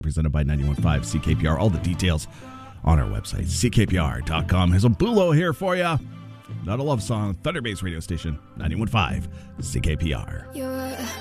presented by 91.5 CKPR. All the details on our website, ckpr.com. Here's a Bulo here for you. Not a love song, Thunder Bass radio station, 91.5 CKPR.